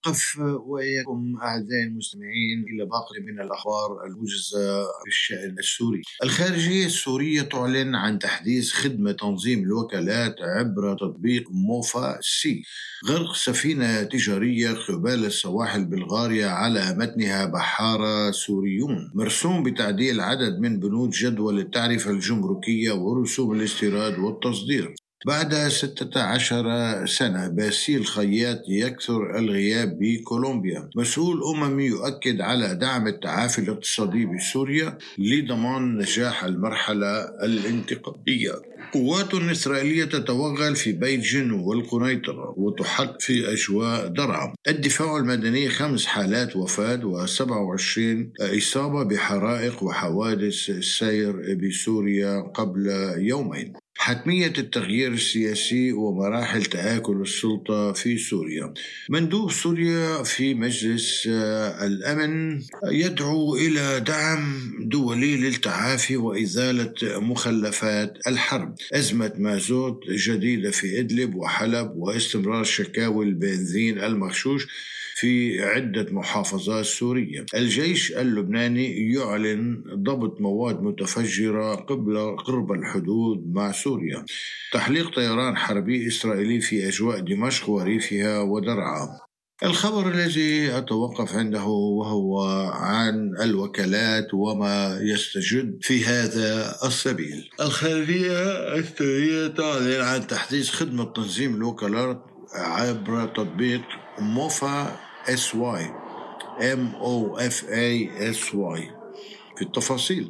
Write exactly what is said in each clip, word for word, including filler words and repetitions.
نتوقف وإياكم أعزائي المستمعين إلى باقي من الأخبار الموجزة في الشأن السوري. الخارجية السورية تعلن عن تحديث خدمة تنظيم الوكالات عبر تطبيق موفا سي. غرق سفينة تجارية قبال السواحل بلغاريا على متنها بحارة سوريون. مرسوم بتعديل عدد من بنود جدول التعرفة الجمركية ورسوم الاستيراد والتصدير. بعد ستة عشر سنة باسيل خياط يكثر الغياب بكولومبيا. مسؤول أممي يؤكد على دعم التعافي الاقتصادي بسوريا لضمان نجاح المرحلة الانتقالية. قوات إسرائيلية تتوغل في بيت جنو والقنيطرة وتحط في أجواء درعا. الدفاع المدني خمس حالات وفاة وسبعة وعشرين إصابة بحرائق وحوادث السير بسوريا قبل يومين. حتمية التغيير السياسي ومراحل تآكل السلطة في سوريا. مندوب سوريا في مجلس الأمن يدعو إلى دعم دولي للتعافي وإزالة مخلفات الحرب. أزمة مازوت جديدة في إدلب وحلب واستمرار شكاوى البنزين المغشوش في عدة محافظات سورية. الجيش اللبناني يعلن ضبط مواد متفجرة قبل قرب الحدود مع سوريا. تحليق طيران حربي إسرائيلي في أجواء دمشق وريفها ودرعا. الخبر الذي أتوقف عنده وهو عن الوكالات وما يستجد في هذا السبيل. الخارجية السورية تعلن عن تحديث خدمة تنظيم الوكالات عبر تطبيق موفا اس واي ام او اف اي اس واي. في التفاصيل،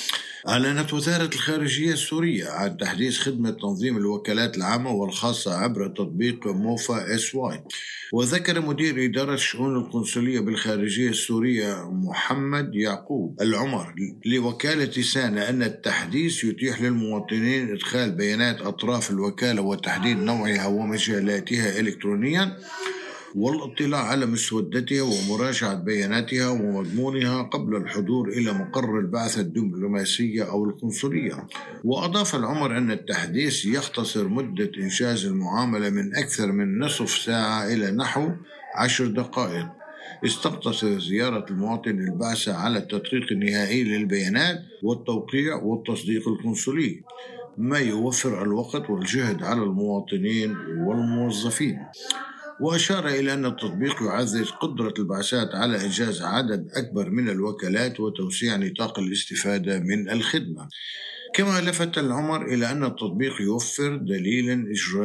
أعلنت وزارة الخارجية السورية عن تحديث خدمة تنظيم الوكالات العامة والخاصة عبر تطبيق موفا اس واي. وذكر مدير إدارة الشؤون القنصلية بالخارجية السورية محمد يعقوب العمر لوكالة سانا أن التحديث يتيح للمواطنين إدخال بيانات أطراف الوكالة وتحديد نوعها ومجالاتها إلكترونيا والاطلاع على مسودتها ومراجعة بياناتها ومضمونها قبل الحضور إلى مقر البعثة الدبلوماسية أو القنصلية. وأضاف العمر أن التحديث يختصر مدة إنجاز المعاملة من أكثر من نصف ساعة إلى نحو عشر دقائق. استقتصر زيارة المواطن البعثة على التدقيق النهائي للبيانات والتوقيع والتصديق القنصلي، ما يوفر الوقت والجهد على المواطنين والموظفين. وأشار إلى أن التطبيق يعزز قدرة البعثات على إنجاز عدد أكبر من الوكالات وتوسيع نطاق الاستفادة من الخدمة. كما لفت العمر إلى أن التطبيق يوفر دليلا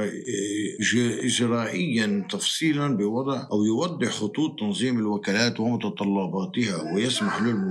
إجرائيا تفصيلا بوضع أو يوضح خطوط تنظيم الوكالات ومتطلباتها ويسمح للمواطنين